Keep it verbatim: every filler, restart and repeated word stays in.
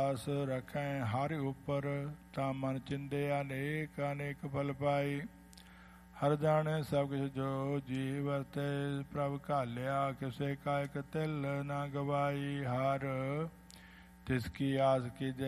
ਆਸ ਰਖੈ ਹਰਿ ਉਪਰ, ਤਾਂ ਮਨ ਚਿੰਦੇ ਅਨੇਕ ਅਨੇਕ ਫਲ ਪਾਈ। ਹਰ ਜਾਣੈ ਸਭ ਕਿਛ ਜੋ ਜੀ ਵਰਤੈ, ਪ੍ਰਭ ਘਾਲਿਆ ਕਿਸੇ ਕਾ ਇਕ ਤਿਲ ਨਾ ਗਵਾਈ। ਹਰ ਤਿਸ ਕੀ ਆਸ ਕੀਜੈ